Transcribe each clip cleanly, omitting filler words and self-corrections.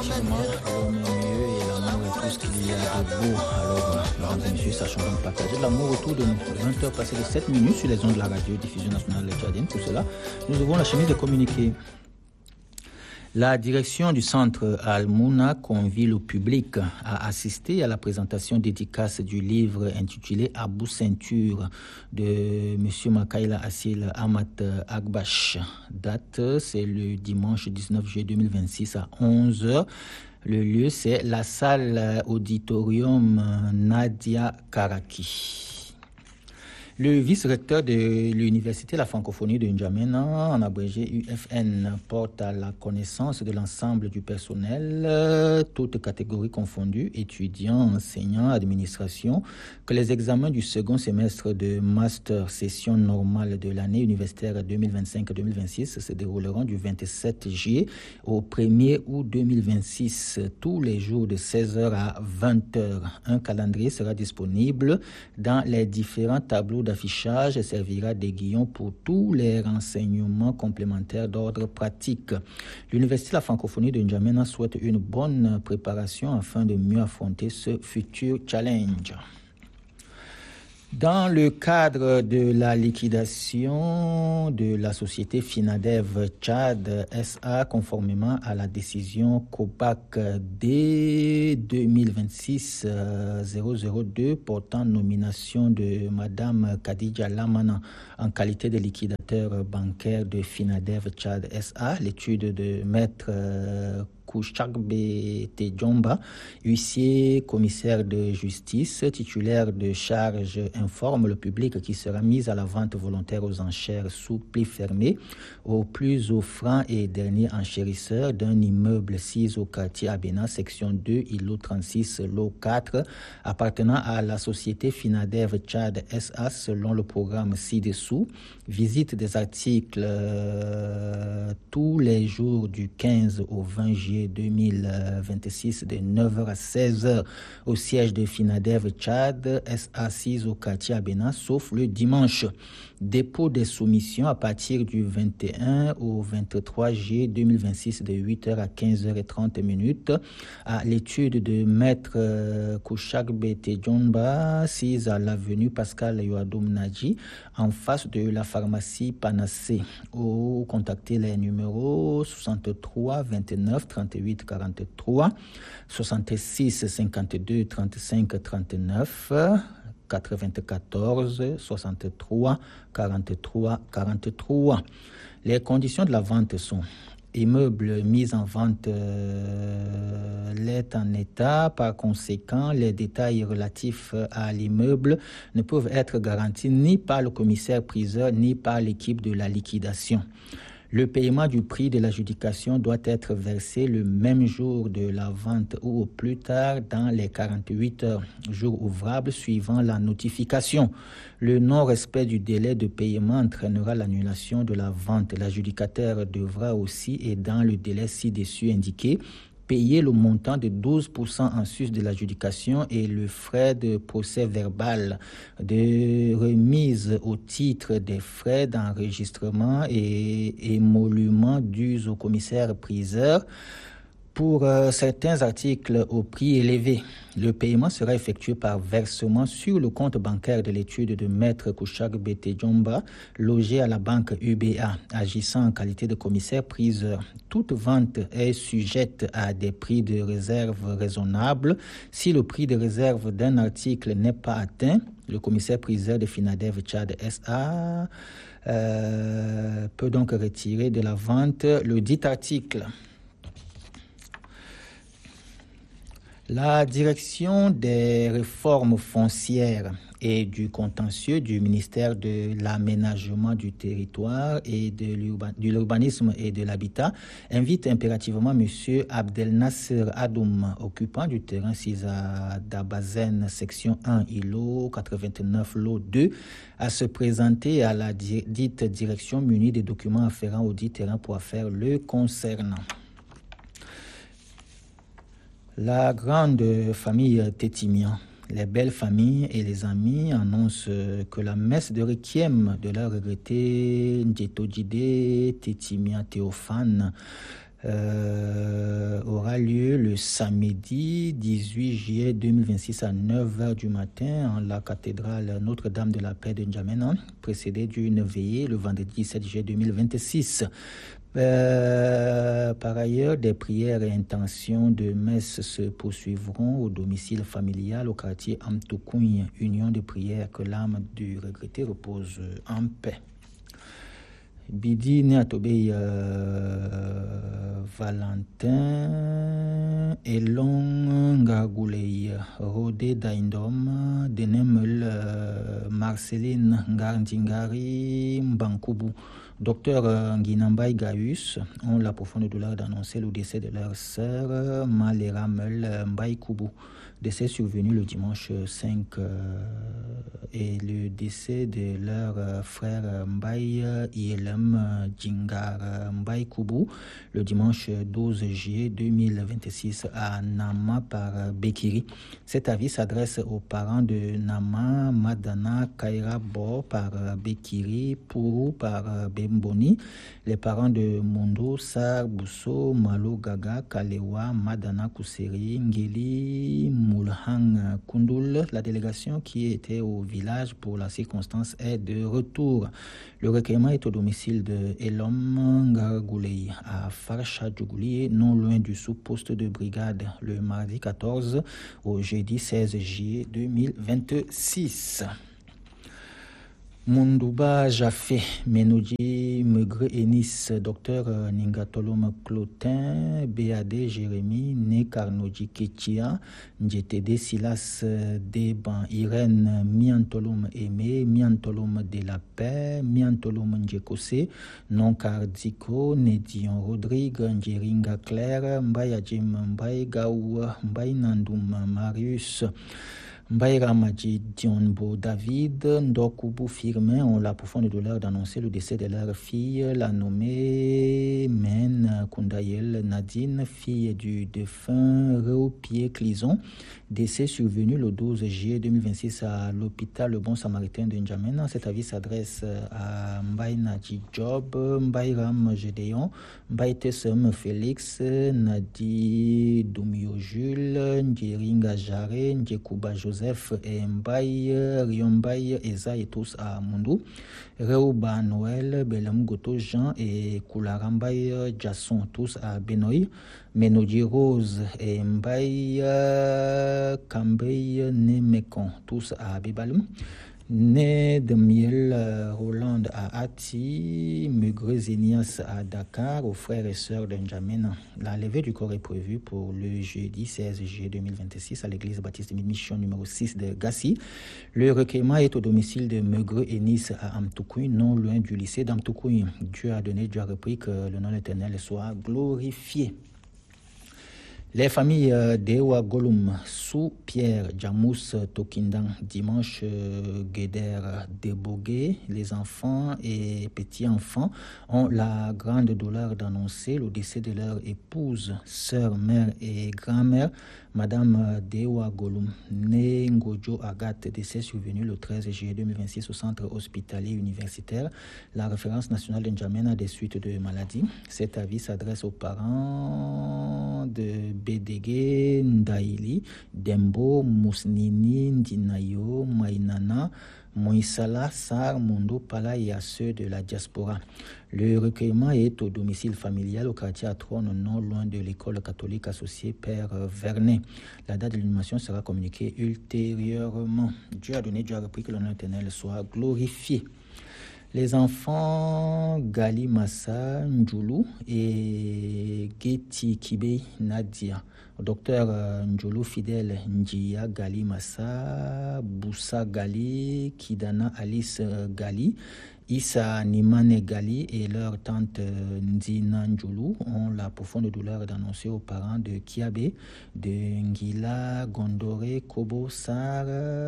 effectivement, l'homme est mieux et l'amour est tout ce qu'il y a de beau. Alors, mesdames et messieurs, sachons donc partager de l'amour autour de nous. 20 heures passées de 7 minutes sur les ondes de la radio diffusion nationale tchadienne. Pour cela, nous ouvrons la chemise de communiquer. La direction du centre Al-Mouna convie le public à assister à la présentation dédicace du livre intitulé Abou Ceinture de M. Makaila Assil Amat Agbash. Date, c'est le dimanche 19 juillet 2026 à 11h. Le lieu, c'est la salle auditorium Nadia Karaki. Le vice-recteur de l'Université de la francophonie de N'Djamena, en abrégé UFN, porte à la connaissance de l'ensemble du personnel, toutes catégories confondues, étudiants, enseignants, administration, que les examens du second semestre de master session normale de l'année universitaire 2025-2026 se dérouleront du 27 juillet au 1er août 2026, tous les jours de 16h à 20h. Un calendrier sera disponible dans les différents tableaux d'affichage et servira d'aiguillon pour tous les renseignements complémentaires d'ordre pratique. L'Université de la francophonie de N'Djamena souhaite une bonne préparation afin de mieux affronter ce futur challenge. Dans le cadre de la liquidation de la société Finadev Tchad SA, conformément à la décision COPAC D 2026-002 portant nomination de Madame Khadija Lamana en qualité de liquidateur bancaire de Finadev Tchad SA, l'étude de Maître Kouchagbe Tedjomba, huissier, commissaire de justice, titulaire de charge, informe le public qui sera mis à la vente volontaire aux enchères sous pli fermé au plus offrant et dernier enchérisseur d'un immeuble 6 au quartier Abena, section 2, îlot 36, lot 4, appartenant à la société Finadev Tchad SA selon le programme ci-dessous. Visite des articles tous les jours du 15 au 20 juillet 2026 de 9h à 16h au siège de Finadev Tchad SA 6 au quartier Abena, sauf le dimanche. Dépôt des soumissions à partir du 21 au 23 juillet 2026 de 8h à 15h30 à l'étude de Maître Kouchagbe Tedjomba, 6 à l'avenue Pascal Yoadoum Nadji, en face de la pharmacie Panacée. Ou contacter les numéros 63 29 38 43, 66 52 35 39, 94 63 43 43. Les conditions de la vente sont: immeuble mis en vente l'est en état. Par conséquent, les détails relatifs à l'immeuble ne peuvent être garantis ni par le commissaire-priseur ni par l'équipe de la liquidation. Le paiement du prix de l'adjudication doit être versé le même jour de la vente ou au plus tard dans les 48 heures, jours ouvrables suivant la notification. Le non-respect du délai de paiement entraînera l'annulation de la vente. L'adjudicataire devra aussi, et dans le délai ci-dessus indiqué, payer le montant de 12% en sus de l'adjudication et le frais de procès verbal de remise au titre des frais d'enregistrement et émoluments dus au commissaire-priseur pour certains articles au prix élevé. Le paiement sera effectué par versement sur le compte bancaire de l'étude de Maître Kouchagbe Tedjomba, logé à la banque UBA, agissant en qualité de commissaire-priseur. Toute vente est sujette à des prix de réserve raisonnables. Si le prix de réserve d'un article n'est pas atteint, le commissaire-priseur de Finadev Tchad SA peut donc retirer de la vente le dit article. La direction des réformes foncières et du contentieux du ministère de l'Aménagement du territoire et de l'urbanisme et de l'habitat invite impérativement M. Abdel Nasser Adoum, occupant du terrain 6 à Dabazen, section 1, îlot 89, lot 2, à se présenter à la dite direction munie des documents afférents au dit terrain pour affaires le concernant. La grande famille Tétimian, les belles familles et les amis annoncent que la messe de requiem de leur regretté Ndjetojide Tétimian Théophane aura lieu le samedi 18 juillet 2026 à 9h du matin en la cathédrale Notre-Dame de la Paix de N'Djamena, précédée d'une veillée le vendredi 17 juillet 2026. Par ailleurs, des prières et intentions de messe se poursuivront au domicile familial au quartier Amtoukoun, union de prière que l'âme du regretté repose en paix. Bidi Neatobé Valentin Elon Gargouley Rodé Daindom Denemel Marceline Ngardingari Mbankubu. Docteur Nguinambay Gaius ont la profonde douleur d'annoncer le décès de leur sœur Malera Mel Mbaïkoubou. Décès survenu le dimanche 5 et le décès de leur frère Mbaye Yelem Djingar Mbaïkoubou le dimanche 12 juillet 2026 à Nama par Bekiri. Cet avis s'adresse aux parents de Nama, Madana, Kaira Bo par Bekiri, Pourou par Bemboni, les parents de Mondo, Sar, Bousso, Malo, Gaga, Kalewa, Madana, Kuseri, Ngeli, Moulhang, Kundul. La délégation qui était au village pour la circonstance est de retour. Le recueillement est au domicile de Elom Gargouley à Farcha Djougouli, non loin du sous-poste de brigade, le mardi 14 au jeudi 16 juillet 2026. Mundouba Jafé, Menodji Megre Enis, Docteur Ningatolom Clotin, BAD Jérémy, Né Karnoji Ketia, NGTD Silas Deban, Irène Miantolom Aimé, Miantolom de la Paix, Miantolom Ndjekose, Non Cardiko, Nédion Rodrigue, Ndjeringa Claire, Mbaya Jim, Mbaye Gaou, Mbaye Nandoum Marius, Mbaïra Madji Dionbo David, Ndokoubou Firmin ont la profonde douleur d'annoncer le décès de leur fille, la nommée Men Koundayel Nadine, fille du défunt Réaupier Clison. Décès survenu le 12 juillet 2026 à l'hôpital Le Bon Samaritain de N'Djamena. Cet avis s'adresse à Mbaye Nadji Job, Mbaïram Gédéon, Mbaye Tessem Félix, Nadi Doumio Jules, Ndjeringa Jaré, Ndjekouba Joseph et Mbaye Riombaye Eza et tous à Mundou, Réouba Noël, Belam Goto Jean et Koularambaye Jasson tous à Benoï, Menodi Rose et Mbaye Kambey Nemekon tous à Bibalum, Né de Miel Roland à Ati, Megre Zenias à Dakar, aux frères et sœurs de N'Djamena. La levée du corps est prévue pour le jeudi 16 juillet 2026 à l'église baptiste mission numéro 6 de Gassi. Le recueillement est au domicile de Megre Enis à Amtoukoui, non loin du lycée d'Amtoukoui. Dieu a donné, Dieu a repris, que le nom éternel soit glorifié. Les familles d'Ewa Golum, Sou Pierre, Djamous Tokindang, dimanche Guéder Debogué, les enfants et petits-enfants ont la grande douleur d'annoncer le décès de leur épouse, sœur, mère et grand-mère, Madame Dewa Golum, née Ngojo Agathe, décès survenu le 13 juillet 2026 au centre hospitalier universitaire, la référence nationale de N'Djamena des suites de maladies. Cet avis s'adresse aux parents de Bédégué, Ndaïli, Dembo, Mousnini, Ndinayo, Maïnana, Moïsala, Sar, Mondo, Pala et à ceux de la diaspora. Le recueillement est au domicile familial au quartier Atrone, non loin de l'école catholique associée Père Vernet. La date de l'inhumation sera communiquée ultérieurement. Dieu a donné, Dieu a repris, que le nom éternel soit glorifié. Les enfants Gali Massa Ndjoulou et Geti Kibé Nadia. Docteur Ndjoulou Fidèle Njia Gali Massa, Boussa Gali, Kidana Alice Gali, Issa Nimane Gali et leur tante Ndina Ndjoulou ont la profonde douleur d'annoncer aux parents de Kiabe, de Ngila, Gondoré, Kobo, Sar,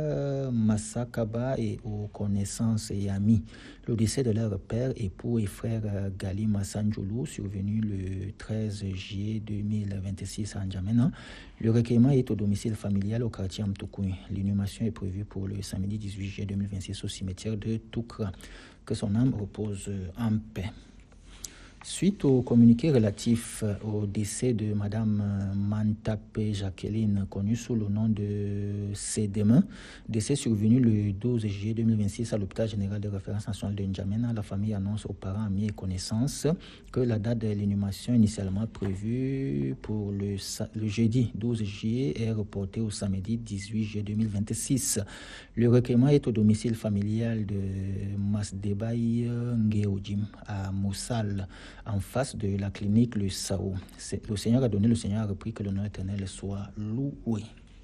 Massakaba et aux connaissances et amis. Le décès de leur père, époux et frère Gali Massa Ndjoulou, survenu le 13 juillet 2026 à N'Djamena. Le recueillement est au domicile familial au quartier Amtoukoui. L'inhumation est prévue pour le samedi 18 juillet 2026 au cimetière de Toukra. Que son âme repose en paix. Suite au communiqué relatif au décès de Madame Mantapé Jacqueline, connue sous le nom de Cédemain, décès survenu le 12 juillet 2026 à l'hôpital général de référence national de N'Djamena, la famille annonce aux parents, amis et connaissances que la date de l'inhumation initialement prévue pour le jeudi 12 juillet est reportée au samedi 18 juillet 2026. Le recueillement est au domicile familial de Masdebaï Ngeojim à Moussal, en face de la clinique Le Sao. Le Seigneur a donné, le Seigneur a repris, que le nom éternel soit loué.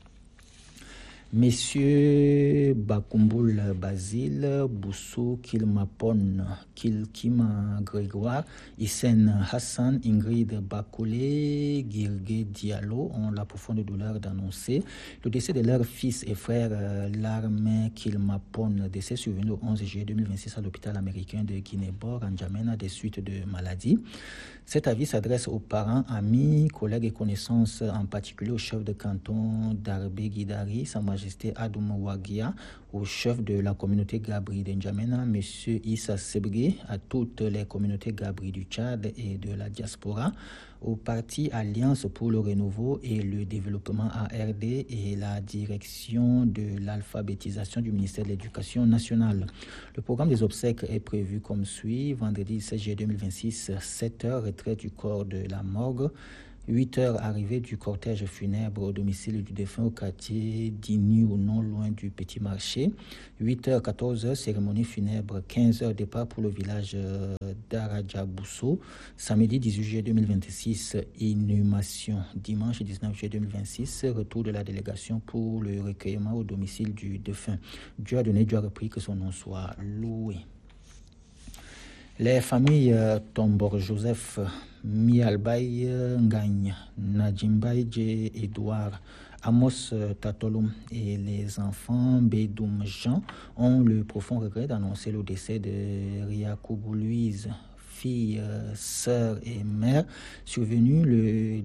Messieurs Bakumboul Basile, Boussou Kilmapon, Kilkima Grégoire, Hissène Hassan, Ingrid Bakoulé, Girgé Diallo ont la profonde douleur d'annoncer le décès de leur fils et frère Larmé Kilmapon, décès survenu le 11 juillet 2026 à l'hôpital américain de Guinée-Bord, en N'Djamena, des suites de maladie. Cet avis s'adresse aux parents, amis, collègues et connaissances, en particulier au chef de canton d'Arbé Guidari, Sa Majesté Adoum Wagia, au chef de la communauté Gabri de N'Djamena, M. Issa Sebgé, à toutes les communautés Gabri du Tchad et de la diaspora, au parti Alliance pour le renouveau et le développement ARD et la direction de l'alphabétisation du ministère de l'Éducation nationale. Le programme des obsèques est prévu comme suit: vendredi 16 juillet 2026, 7h, retrait du corps de la morgue. 8h, arrivée du cortège funèbre au domicile du défunt au quartier d'Ignou, non loin du Petit Marché. 8h, 14h, cérémonie funèbre. 15h, départ pour le village d'Aradjabousso. Samedi 18 juillet 2026, inhumation. Dimanche 19 juillet 2026, retour de la délégation pour le recueillement au domicile du défunt. Dieu a donné, Dieu a repris, que son nom soit loué. Les familles Tombor Joseph, Mialbaï Ngagne, Nadjimbaï Edouard, Amos Tatolum et les enfants Bedoum Jean ont le profond regret d'annoncer le décès de Riakoubou Louise, fille, sœur et mère, survenu le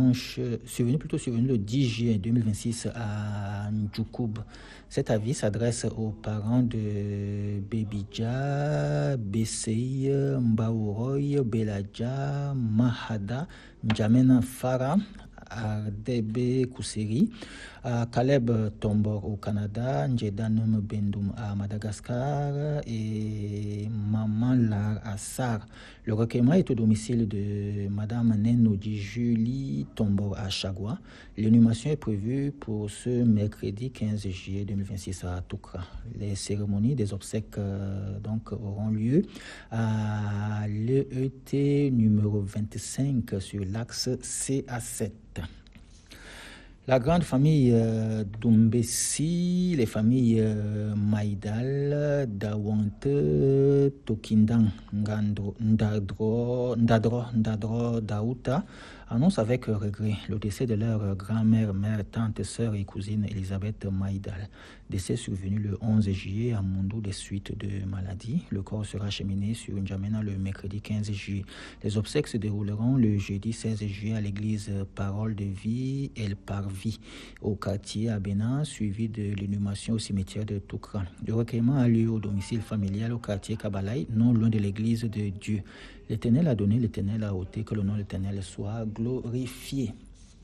10 juillet 2026 à Ndjoukoub. Cet avis s'adresse aux parents de Bebidja, Bessei, Mbaouroy, Beladja, Mahada, N'Djamena Farah, Ardebe Kousseri, à Caleb Tombor au Canada, Ndjedanum Bendoum à Madagascar et Maman Lar à Sar. Le recueillement est au domicile de Madame Nenodi Julie Tombor à Chagua. L'inhumation est prévue pour ce mercredi 15 juillet 2026 à Toukra. Les cérémonies des obsèques auront lieu à l'EET numéro 25 sur l'axe CA7. La grande famille Doumbessi, les familles Maïdal, Dawante, Tokindang, Ndadro, Daouta annoncent avec regret le décès de leur grand-mère, mère, tante, sœur et cousine Elisabeth Maïdal. Décès survenu le 11 juillet à Mondou des suites de maladie. Le corps sera acheminé sur N'Djamena le mercredi 15 juillet. Les obsèques se dérouleront le jeudi 16 juillet à l'église Parole de Vie El Parvi au quartier Abena, suivi de l'inhumation au cimetière de Toukra. Le recueillement a lieu au domicile familial au quartier Kabalaï, non loin de l'église de Dieu. L'Éternel a donné, l'Éternel a ôté, que le nom de l'Éternel soit glorifié.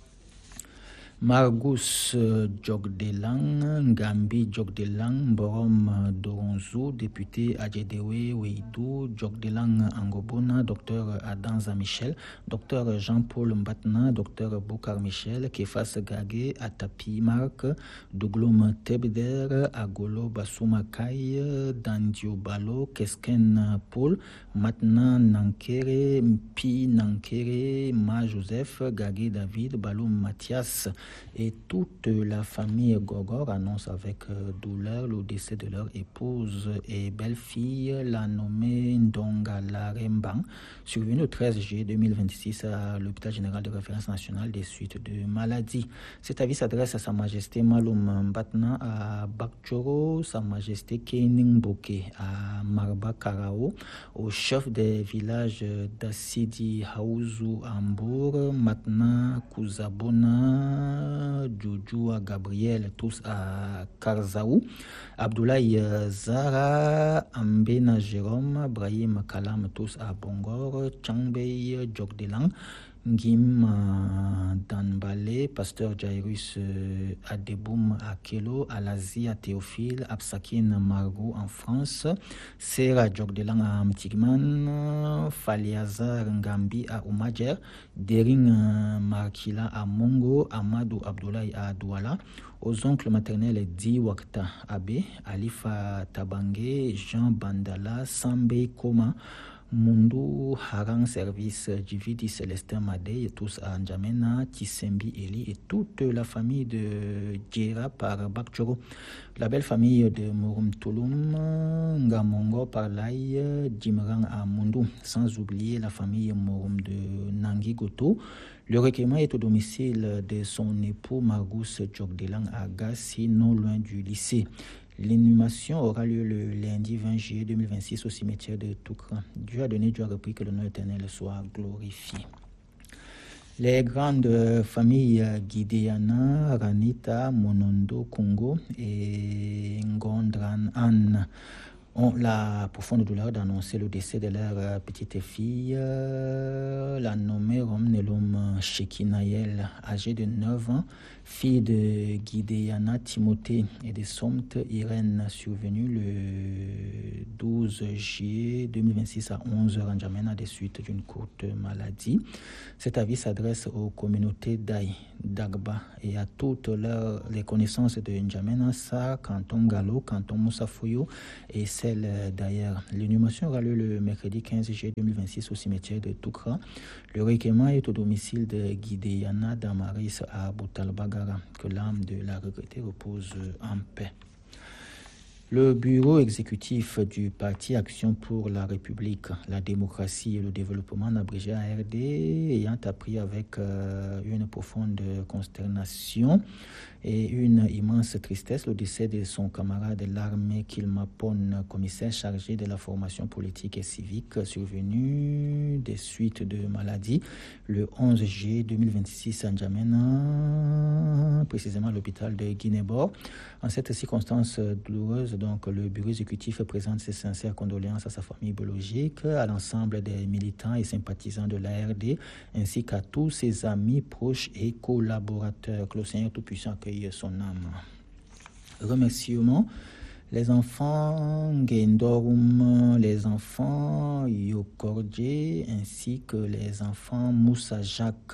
Margus Jogdelang, Ngambi Jogdelang, Borom Doronzou, député Adjedewe Weidou, Jogdelang Angobona, docteur Adam Zamichel, docteur Jean-Paul Mbatna, docteur Boukar Michel, Kefas Gagé, Atapi Marc, Douglom Tebder, Agolo Basuma Kai, Dandio Balo, Kesken Paul, Matna Nankere, Mpi Nankere, Ma Joseph, Gagé David, Baloum Mathias, et toute la famille Gogor annonce avec douleur le décès de leur épouse et belle-fille, la nommée Ndongala Rembang, survenue le 13 juillet 2026 à l'hôpital général de référence nationale des suites de maladie. Cet avis s'adresse à Sa Majesté Maloum Mbatna à Bakchoro, Sa Majesté Kening Boke à Marba Karao, au chef des villages d'Assidi Haouzou Ambour, Matna Kouzabona, Djoudjoua Gabriel, tous à Karzaou, Abdoulaye Zara, Ambena Jérôme, Brahim Kalam, tous à Bongor, Changbei Djokdelang, Ngim Danbale, Pasteur Jairus Adeboum à Kelo, Alazia Théophile, Absakin Margot en France, Sera Djokdelang à Mtigman, Faliazar Ngambi à Oumadjer, Dering Markila à Mongo, Amadou Abdoulaye à Douala, aux oncles maternels Di Wakta Abe, Alifa Tabange, Jean Bandala, Sambe Koma, Mundu Harang Service Jividi Célestin Madei, tous à N'Djamena, Tissembi Eli et toute la famille de Djera par Bakchoro, la belle famille de Murum Tulum, Ngamongo par Laï, Djimrang à Mundu, sans oublier la famille Murum de Nangui Goto. Le recueillement est au domicile de son époux Margus Djokdelang à Gassi, non loin du lycée. L'inhumation aura lieu le lundi 20 juillet 2026 au cimetière de Toukra. Dieu a donné, Dieu a repris, que le nom éternel soit glorifié. Les grandes familles Gideana, Ranita, Monondo, Congo et Ngondran Anne ont la profonde douleur d'annoncer le décès de leur petite fille, la nommée Romnelum Shekinayel, âgée de 9 ans, fille de Gideana Timothée et de Somt Irène, survenue le 12 juillet 2026 à 11h en N'Djamena des suites d'une courte maladie. Cet avis s'adresse aux communautés d'Aï, d'Agba et à toutes les connaissances de N'Djamena, Sa, Canton Galo, Canton Moussafoyo et celle d'ailleurs. L'inhumation aura lieu le mercredi 15 juillet 2026 au cimetière de Toukra. Le recueillement est au domicile de Gideana Damaris à Boutalbagara. Que l'âme de la regrettée repose en paix. Le bureau exécutif du Parti Action pour la République, la démocratie et le développement, abrégé ARD, ayant appris avec une profonde consternation et une immense tristesse le décès de son camarade de l'armée Kilmapon, commissaire chargé de la formation politique et civique, survenu des suites de maladie le 11 juillet 2026 à N'Djamena, précisément à l'hôpital de Guinée-Bord. En cette circonstance douloureuse, donc, le bureau exécutif présente ses sincères condoléances à sa famille biologique, à l'ensemble des militants et sympathisants de l'ARD, ainsi qu'à tous ses amis, proches et collaborateurs. Que le Seigneur Tout-Puissant accueille son âme. Remerciements. Les enfants Gendorum, les enfants Yokordje, ainsi que les enfants Moussa Jacques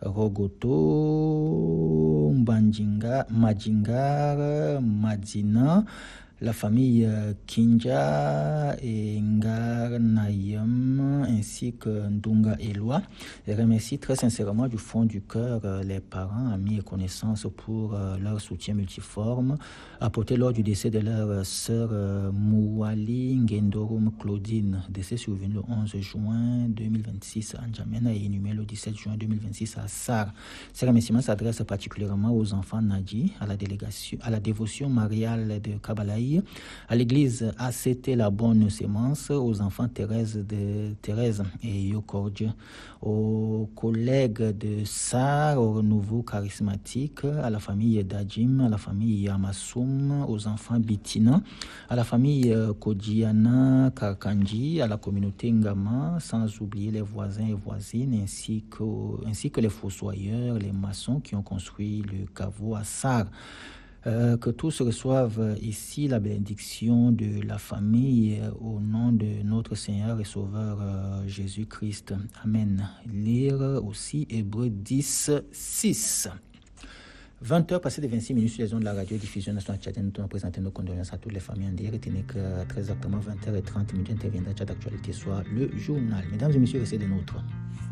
Rogoto, Majingar, Madina, la famille Kinja et Ngar Nayam, ainsi que Ndunga Eloi. Je remercie très sincèrement du fond du cœur les parents, amis et connaissances pour leur soutien multiforme apporté lors du décès de leur sœur Mouali Ngendorum Claudine, décès survenu le 11 juin 2026 à N'Djamena et inhumé le 17 juin 2026 à Sar. Ces remerciements s'adressent particulièrement aux enfants Nadi, à la dévotion mariale de Kabalaï, à l'église ACT La Bonne Sémence, aux enfants Thérèse et Yokordje, aux collègues de Sar, au renouveau charismatique, à la famille Dajim, à la famille Yamassoum, aux enfants Bitina, à la famille Kodjiana Karkanji, à la communauté Ngama, sans oublier les voisins et voisines, ainsi que les fossoyeurs, les maçons qui ont construit le caveau à Sar. Que tous reçoivent ici la bénédiction de la famille au nom de notre Seigneur et Sauveur Jésus-Christ. Amen. Lire aussi Hébreux 10, 6. 20h passées de 26 minutes sur les ondes de la radio-diffusion nationale tchadienne. Nous avons présenté nos condoléances à toutes les familles endeuillées. Retenez que très exactement 20h30 interviendra Tchad Actualité, soit le journal. Mesdames et messieurs, restez des nôtres.